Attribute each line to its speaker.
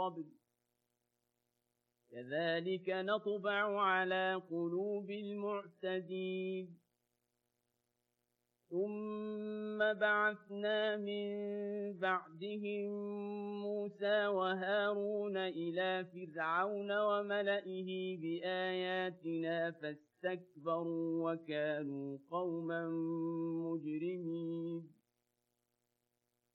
Speaker 1: قبل كذلك نطبع على قلوب المعتدين ثم بعثنا من بعدهم موسى وهارون إلى فرعون وملئه بآياتنا فاستكبروا وكانوا قوما مجرمين